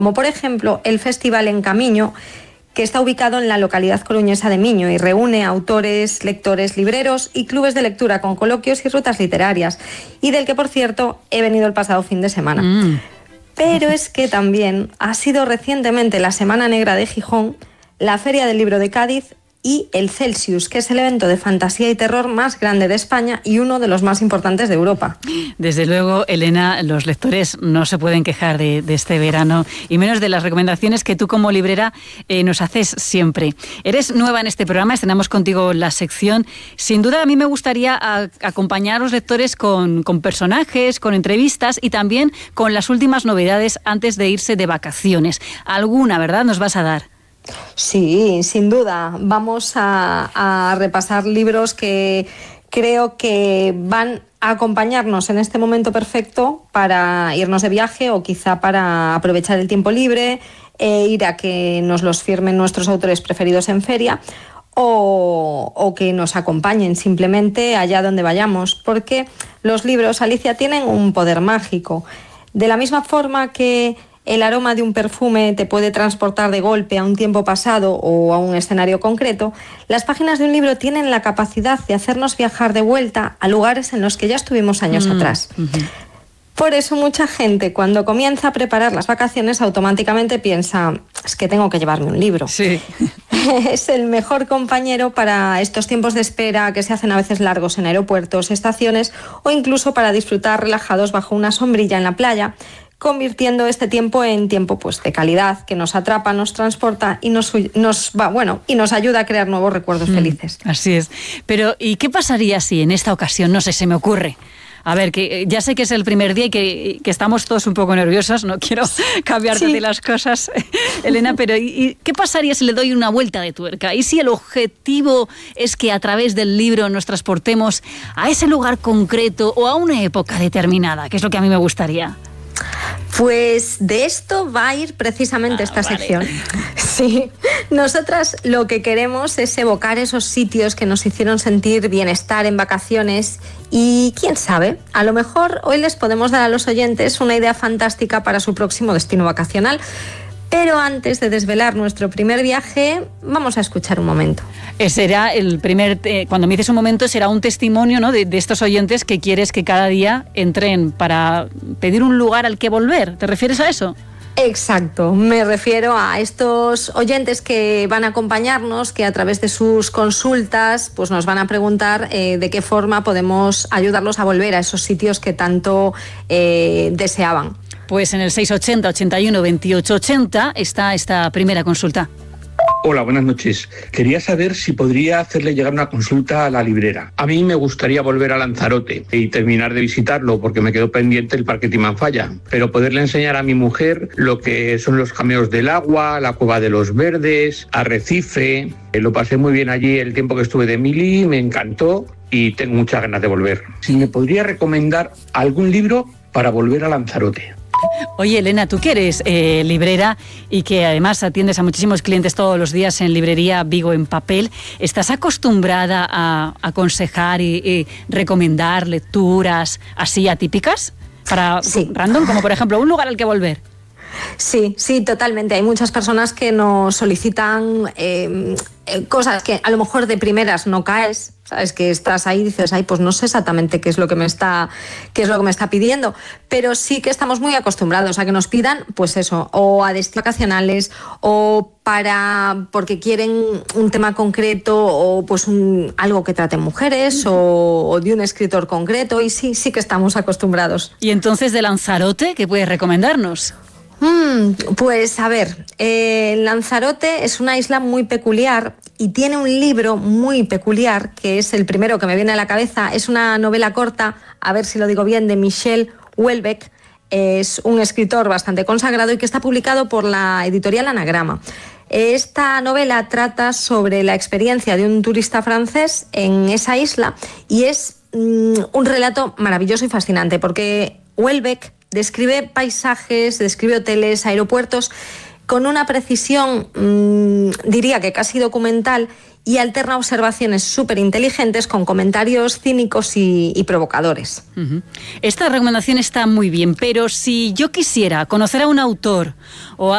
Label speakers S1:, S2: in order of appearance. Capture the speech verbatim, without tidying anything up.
S1: como por ejemplo el Festival en Camiño, que está ubicado en la localidad coruñesa de Miño y reúne autores, lectores, libreros y clubes de lectura con coloquios y rutas literarias, y del que, por cierto, he venido el pasado fin de semana. Mm. Pero es que también ha sido recientemente la Semana Negra de Gijón, la Feria del Libro de Cádiz y el Celsius, que es el evento de fantasía y terror más grande de España y uno de los más importantes de Europa.
S2: Desde luego, Elena, los lectores no se pueden quejar de, de este verano, y menos de las recomendaciones que tú como librera eh, nos haces siempre. Eres nueva en este programa, estrenamos contigo la sección. Sin duda, a mí me gustaría a, acompañar a los lectores con, con personajes, con entrevistas y también con las últimas novedades antes de irse de vacaciones. Alguna, ¿verdad?, nos vas a dar.
S1: Sí, sin duda. Vamos a, a repasar libros que creo que van a acompañarnos en este momento perfecto para irnos de viaje o quizá para aprovechar el tiempo libre, e ir a que nos los firmen nuestros autores preferidos en feria o, o que nos acompañen simplemente allá donde vayamos, porque los libros, Alicia, tienen un poder mágico. De la misma forma que el aroma de un perfume te puede transportar de golpe a un tiempo pasado o a un escenario concreto, las páginas de un libro tienen la capacidad de hacernos viajar de vuelta a lugares en los que ya estuvimos años mm, atrás. Uh-huh. Por eso mucha gente, cuando comienza a preparar las vacaciones, automáticamente piensa, es que tengo que llevarme un libro.
S2: Sí.
S1: Es el mejor compañero para estos tiempos de espera que se hacen a veces largos en aeropuertos, estaciones o incluso para disfrutar relajados bajo una sombrilla en la playa, convirtiendo este tiempo en tiempo pues de calidad, que nos atrapa, nos transporta y nos, nos va, bueno, y nos ayuda a crear nuevos recuerdos mm, felices.
S2: Así es. Pero ¿y qué pasaría si en esta ocasión, no sé, se me ocurre? A ver, que ya sé que es el primer día y que, que estamos todos un poco nerviosos, no quiero cambiarte sí. de las cosas, Elena, pero ¿y, y qué pasaría si le doy una vuelta de tuerca? ¿Y si el objetivo es que a través del libro nos transportemos a ese lugar concreto o a una época determinada, que es lo que a mí me gustaría?
S1: Pues de esto va a ir precisamente ah, esta vale. sección. Sí, nosotras lo que queremos es evocar esos sitios que nos hicieron sentir bienestar en vacaciones y, quién sabe, a lo mejor hoy les podemos dar a los oyentes una idea fantástica para su próximo destino vacacional. Pero antes de desvelar nuestro primer viaje, vamos a escuchar un momento.
S2: Será el primer, eh, cuando me dices un momento, será un testimonio, ¿no?, de, de estos oyentes que quieres que cada día entren para pedir un lugar al que volver. ¿Te refieres a eso?
S1: Exacto, me refiero a estos oyentes que van a acompañarnos, que a través de sus consultas pues nos van a preguntar eh, de qué forma podemos ayudarlos a volver a esos sitios que tanto eh, deseaban.
S2: Pues en el seis ochenta, ochenta y uno, veintiocho ochenta está esta primera consulta.
S3: Hola, buenas noches. Quería saber si podría hacerle llegar una consulta a la librera. A mí me gustaría volver a Lanzarote y terminar de visitarlo porque me quedó pendiente el Parque Timanfaya, pero poderle enseñar a mi mujer lo que son los cameos del agua, la Cueva de los Verdes, Arrecife. Lo pasé muy bien allí el tiempo que estuve de mili, me encantó y tengo muchas ganas de volver. Si me podría recomendar algún libro para volver a Lanzarote.
S2: Oye, Elena, tú que eres eh, librera y que además atiendes a muchísimos clientes todos los días en librería Vigo en Papel, ¿estás acostumbrada a aconsejar y, y recomendar lecturas así atípicas para
S1: sí.
S2: random, como por ejemplo un lugar al que volver?
S1: Sí, sí, totalmente. Hay muchas personas que nos solicitan eh, cosas que a lo mejor de primeras no caes, sabes, que estás ahí y dices, ay, pues no sé exactamente qué es lo que me está, qué es lo que me está pidiendo, pero sí que estamos muy acostumbrados a que nos pidan, pues eso, o a destinos vacacionales, o para porque quieren un tema concreto, o pues un, algo que trate mujeres, o, o de un escritor concreto, y sí, sí que estamos acostumbrados.
S2: Y entonces de Lanzarote, ¿qué puedes recomendarnos?
S1: Mm, pues a ver, eh, Lanzarote es una isla muy peculiar y tiene un libro muy peculiar, que es el primero que me viene a la cabeza. Es una novela corta, a ver si lo digo bien, de Michel Houellebecq. Es un escritor bastante consagrado y que está publicado por la editorial Anagrama. Esta novela trata sobre la experiencia de un turista francés en esa isla y es mm, un relato maravilloso y fascinante porque Houellebecq describe paisajes, describe hoteles, aeropuertos con una precisión, mmm, diría que casi documental, y alterna observaciones súper inteligentes con comentarios cínicos y, y provocadores.
S2: Uh-huh. Esta recomendación está muy bien, pero si yo quisiera conocer a un autor o a